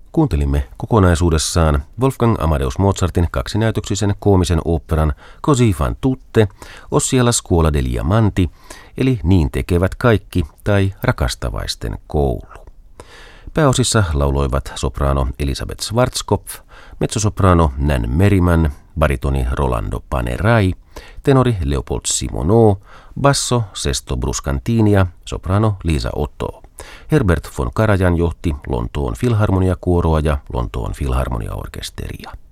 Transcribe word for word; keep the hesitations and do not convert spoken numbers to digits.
Kuuntelimme kokonaisuudessaan Wolfgang Amadeus Mozartin kaksinäytöksisen koomisen oopperan Così fan tutte, ossia la scuola degli amanti, eli Niin tekevät kaikki tai Rakastavaisten koulu. Pääosissa lauloivat sopraano Elisabeth Schwarzkopf, mezzosopraano Nan Merriman, baritoni Rolando Panerai, tenori Leopold Simoneau, basso Sesto Bruscantini ja sopraano Liisa Otto. Herbert von Karajan johti Lontoon Filharmoniakuoroa ja Lontoon Filharmoniaorkesteria.